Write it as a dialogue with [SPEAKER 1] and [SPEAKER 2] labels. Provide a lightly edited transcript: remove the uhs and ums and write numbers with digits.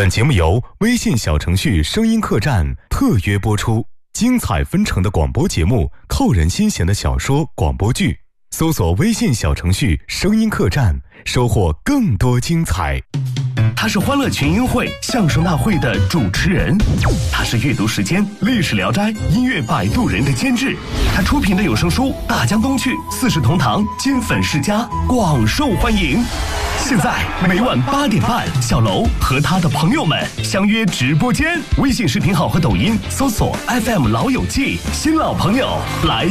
[SPEAKER 1] 本节目由微信小程序声音客栈特约播出，精彩纷呈的广播节目，扣人心弦的小说、广播剧，搜索微信小程序声音客栈，收获更多精彩。
[SPEAKER 2] 他是欢乐群英会相声大会的主持人，他是阅读时间历史聊斋音乐摆渡人的监制，他出品的有声书《大江东去》四世同堂金粉世家广受欢迎。现在每晚8点半，小楼和他的朋友们相约直播间，微信视频号和抖音搜索 FM 老友记，新老朋友来